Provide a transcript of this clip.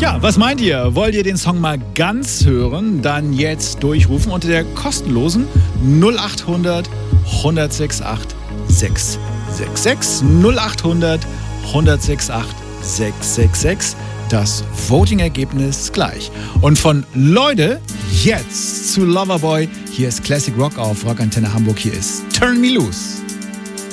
Ja, was meint ihr? Wollt ihr den Song mal ganz hören? Dann jetzt durchrufen unter der kostenlosen 0800 1068 666 0800 1068 666. Das Voting-Ergebnis gleich. Und von Leute jetzt zu Loverboy. Hier ist Classic Rock auf Rockantenne Hamburg. Hier ist Turn Me Loose.